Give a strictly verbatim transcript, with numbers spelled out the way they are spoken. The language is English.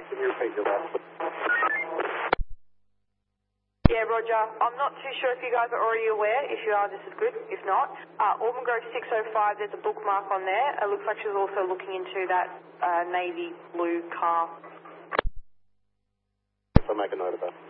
Can you repeat your last? Yeah, Roger. I'm not too sure if you guys are already aware. If you are, this is good. If not, uh, Auburn Grove six oh five, there's a bookmark on there. It looks like she's also looking into that uh, navy blue car. I'll make a note of that.